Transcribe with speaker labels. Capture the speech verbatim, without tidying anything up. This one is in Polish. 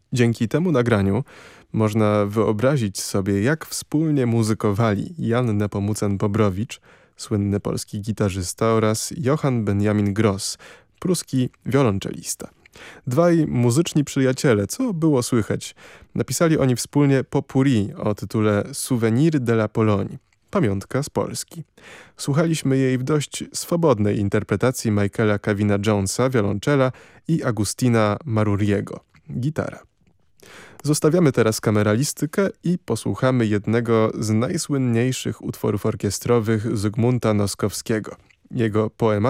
Speaker 1: Dzięki temu nagraniu można wyobrazić sobie, jak wspólnie muzykowali Jan Nepomucen-Bobrowicz, słynny polski gitarzysta, oraz Johann Benjamin Gross, pruski wiolonczelista. Dwaj muzyczni przyjaciele, co było słychać. Napisali oni wspólnie potpourri o tytule Souvenir de la Pologne, pamiątka z Polski. Słuchaliśmy jej w dość swobodnej interpretacji Michaela Kavina-Jonesa, wiolonczela, i Agustina Maruriego, gitara. Zostawiamy teraz kameralistykę i posłuchamy jednego z najsłynniejszych utworów orkiestrowych Zygmunta Noskowskiego. Jego poema